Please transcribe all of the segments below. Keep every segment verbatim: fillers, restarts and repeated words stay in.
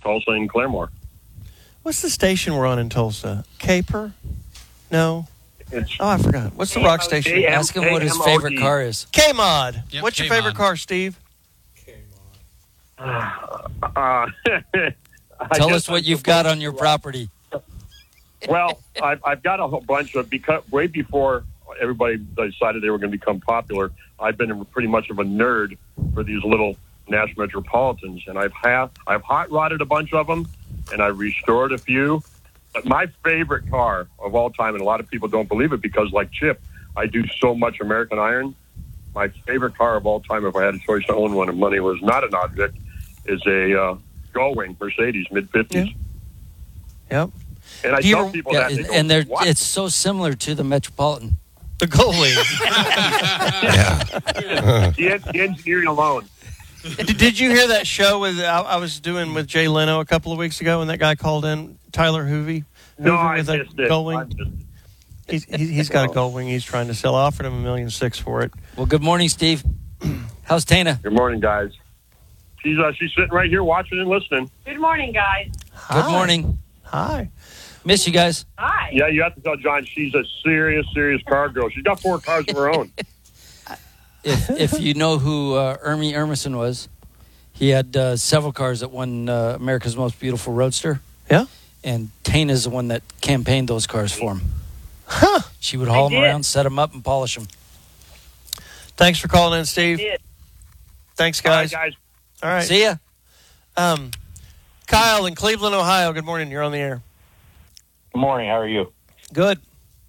Tulsa and Claremore. What's the station we're on in Tulsa? Caper? No. It's Oh, I forgot. What's the rock station? A M- Ask him what his favorite car is. K-Mod. Yep, What's your K-Mod. favorite car, Steve? Uh, I Tell guess us what I'm you've got supposed on your to- property. Well, I've, I've got a whole bunch of, because way before everybody decided they were going to become popular, I've been pretty much of a nerd for these little Nash Metropolitans, and I've ha- I've hot rodded a bunch of them, and I've restored a few. But my favorite car of all time, and a lot of people don't believe it because, like Chip, I do so much American Iron. My favorite car of all time, if I had a choice to own one and money was not an object, is a uh, Gullwing Mercedes mid fifties. Yeah. Yep. And I Do you tell ever- people Yeah, that, and they go, and they're "What?" it's so similar to the Metropolitan. The Gullwing. the, the engineering alone. did, did you hear that show with I, I was doing with Jay Leno a couple of weeks ago when that guy called in, Tyler Hoovy? No, Hoover I with a missed it. I Gullwing? missed it. He's, he, he's got a Gullwing he's trying to sell. I offered him a million six for it. Well, good morning, Steve. How's Tana? Good morning, guys. She's uh, she's sitting right here watching and listening. Good morning, guys. Good Hi. morning. Hi. Miss you guys. Hi. Yeah, you have to tell John she's a serious, serious car girl. She's got four cars of her own. If if you know who uh, Ernie Emerson was, he had uh, several cars that won uh, America's Most Beautiful Roadster. Yeah? And Tana's the one that campaigned those cars for him. Huh. She would haul I them did. around, set them up, and polish them. Thanks for calling in, Steve. Did. Thanks, All right, guys. guys. All right. See ya. Um, Kyle in Cleveland, Ohio. Good morning. You're on the air. Good morning. How are you? Good.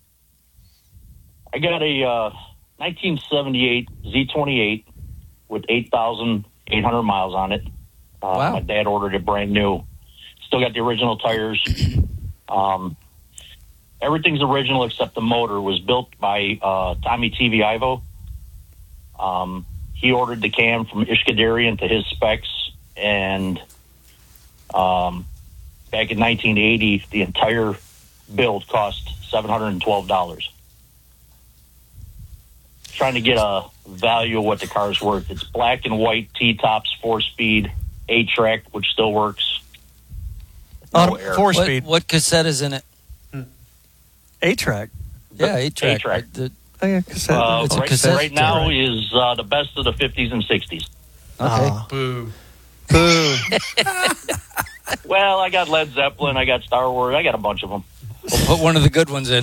I got a uh, nineteen seventy-eight Z twenty-eight with eight thousand eight hundred miles on it. Uh, Wow. My dad ordered it brand new. Still got the original tires. Um, everything's original except the motor. Was built by uh, Tommy T V Ivo. Um, he ordered the cam from Ishkadarian to his specs, and um, back in nineteen eighty, the entire build cost seven hundred twelve dollars. Trying to get a value of what the car's worth. It's black and white T-tops, four-speed, eight-track, which still works. No Auto, air. four What, speed. what cassette is in it? Eight track. Yeah, eight track. eight-track. The- Oh, yeah, cassette. Uh, It's a right, cassette right now tape. is uh, the best of the fifties and sixties. Okay. Ah. Boo. Boo. Well, I got Led Zeppelin, I got Star Wars, I got a bunch of them. We'll put one of the good ones in.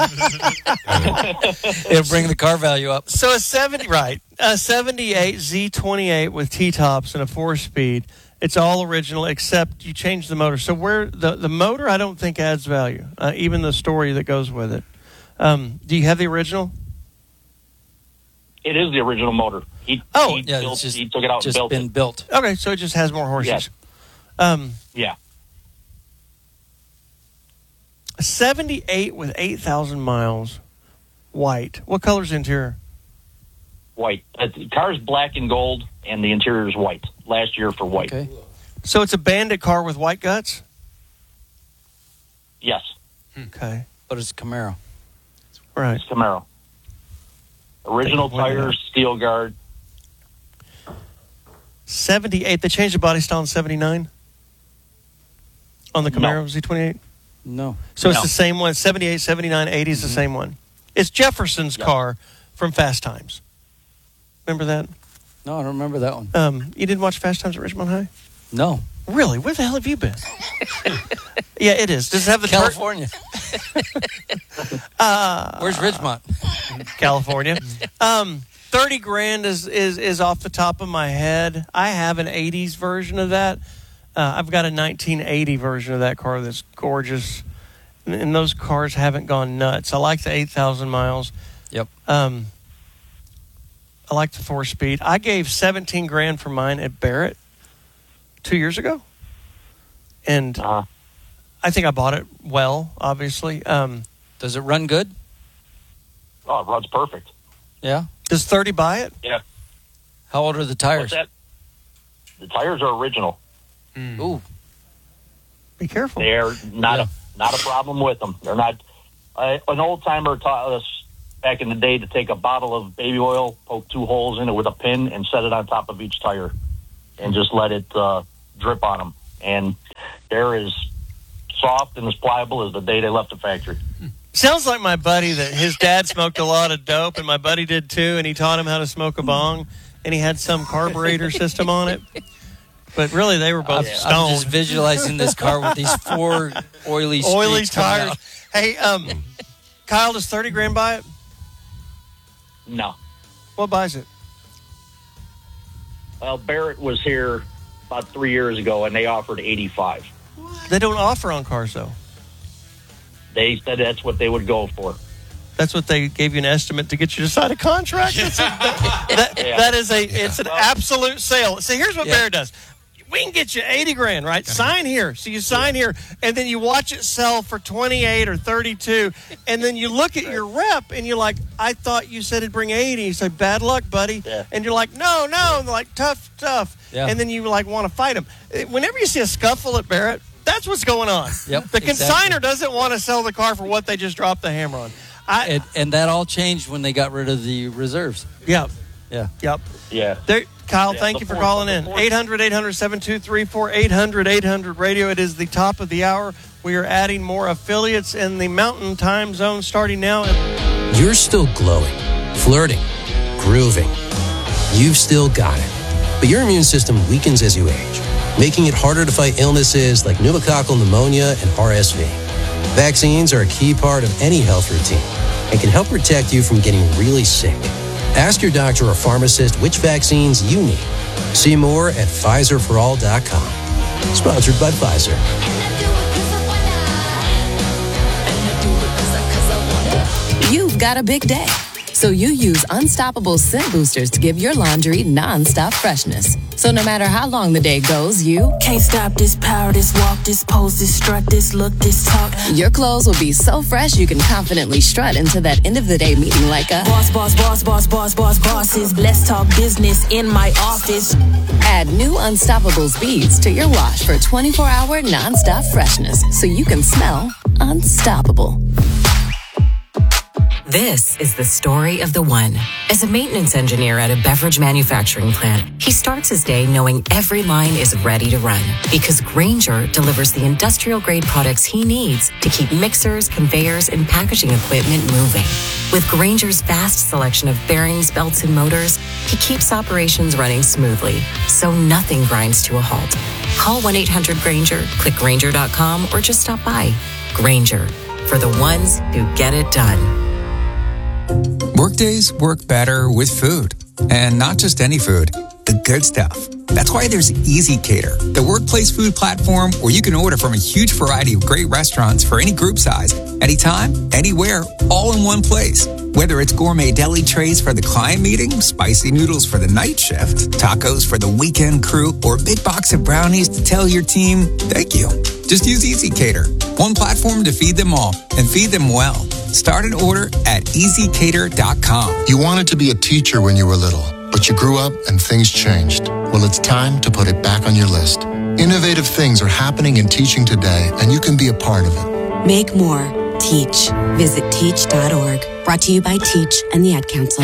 It'll bring the car value up. So a seventy, right? A seventy-eight Z twenty-eight with T-tops and a four-speed. It's all original except you change the motor. So where the the motor, I don't think adds value. Uh, even the story that goes with it. Um, do you have the original? It is the original motor. He, Oh, he, Yeah, built, it's just, he took it out and just built been it. built. Okay, so it just has more horses. Yes. Um, Yeah. a seventy-eight with eight thousand miles, white. What color's the interior? White. Uh, the car's black and gold, and the interior is white. Last year for white. Okay. So it's a bandit car with white guts? Yes, Okay. But it's Camaro. Right. it's Camaro. Original Thank you for pointing tires, steel guard. seventy-eight. They changed the body style in seventy-nine? On the No. Camaro Z twenty-eight? No. So it's No. the same one. seventy-eight, seventy-nine, eighty is the same one. It's Jefferson's Yep. car from Fast Times. Remember that? No, I don't remember that one. Um, you didn't watch Fast Times at Richmond High? No. Really? Where the hell have you been? Yeah, it is. Does it have the tur- California. uh, Where's Ridgemont? California. Um, thirty grand is, is is off the top of my head. I have an eighties version of that. Uh, I've got a nineteen eighty version of that car that's gorgeous. And, and those cars haven't gone nuts. I like the eight thousand miles. Yep. Um, I like the four speed. I gave seventeen grand for mine at Barrett two years ago. And Uh, I think I bought it well, obviously. Um, Does it run good? oh, it runs perfect. Yeah. does thirty buy it? How old are the What's tires? that? The tires are original. Ooh. Be careful. They're not Yeah. a not a problem with them. They're not. Uh, an old timer taught us back in the day to take a bottle of baby oil, poke two holes in it with a pin, and set it on top of each tire, and just let it uh, drip on them. And They're as soft and as pliable as the day they left the factory. Sounds like my buddy that his dad smoked a lot of dope, and my buddy did too, and he taught him how to smoke a bong, and he had some carburetor system on it. But really, they were both I'm, stoned. I'm just visualizing this car with these four oily Oily streaks coming tires. out. Hey, um, Kyle, does thirty grand buy it? No. What buys it? Well, Barrett was here about three years ago, and they offered eighty-five. They don't offer on cars, though. They said that's what they would go for. That's what they gave you an estimate to get you to sign a contract. That's a, that, Yeah. that is a it's an absolute sale. So here's what Yeah. Bear does. We can get you eighty grand, right? Sign here. So you sign here, and then you watch it sell for twenty-eight or thirty-two, and then you look at your rep, and you're like, I thought you said it'd bring eighty. You say, bad luck, buddy. Yeah. And you're like, no, no. And they're like, tough, tough. Yeah. And then you like want to fight them. Whenever you see a scuffle at Barrett, that's what's going on. Yep, The exactly. consignor doesn't want to sell the car for what they just dropped the hammer on. I, And, and that all changed when they got rid of the reserves. Yep. Yeah. Yep. Yeah. There, Kyle, Yeah, thank the you for fourth- calling the in. fourth- eight hundred, eight hundred, seven two three four, eight hundred, eight hundred radio. It is the top of the hour. We are adding more affiliates in the mountain time zone starting now. You're still glowing, flirting, grooving. You've still got it. But your immune system weakens as you age, making it harder to fight illnesses like pneumococcal pneumonia and R S V. Vaccines are a key part of any health routine and can help protect you from getting really sick. Ask your doctor or pharmacist which vaccines you need. See more at Pfizer for all dot com. Sponsored by Pfizer. You've got a big day, so you use Unstoppable Scent Boosters to give your laundry nonstop freshness. So no matter how long the day goes, you can't stop this power, this walk, this pose, this strut, this look, this talk. Your clothes will be so fresh you can confidently strut into that end of the day meeting like a boss, boss, boss, boss, boss, boss, bosses. Let's talk business in my office. Add new Unstoppable beads to your wash for twenty-four hour nonstop freshness so you can smell unstoppable. This is the story of the one. As a maintenance engineer at a beverage manufacturing plant, he starts his day knowing every line is ready to run because Grainger delivers the industrial-grade products he needs to keep mixers, conveyors, and packaging equipment moving. With Grainger's vast selection of bearings, belts, and motors, he keeps operations running smoothly, so nothing grinds to a halt. Call one eight hundred Grainger, click Grainger dot com, or just stop by. Grainger, for the ones who get it done. Workdays work better with food. And not just any food, the good stuff. That's why there's Easy Cater, the workplace food platform where you can order from a huge variety of great restaurants for any group size, anytime, anywhere, all in one place. Whether it's gourmet deli trays for the client meeting, spicy noodles for the night shift, tacos for the weekend crew, or a big box of brownies to tell your team, thank you. Just use Easy Cater, one platform to feed them all and feed them well. Start an order at easy cater dot com. You wanted to be a teacher when you were little, but you grew up and things changed. Well, it's time to put it back on your list. Innovative things are happening in teaching today, and you can be a part of it. Make more. Teach. Visit teach dot org. Brought to you by Teach and the Ad Council.